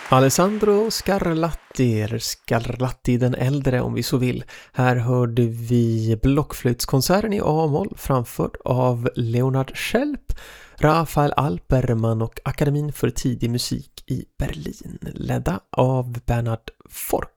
Alessandro Scarlatti, eller Scarlatti den äldre om vi så vill. Här hörde vi blockflöjtskonserten i A-moll framförd av Leonard Schelp, Rafael Alperman och Akademin för tidig musik i Berlin, ledda av Bernhard Fork.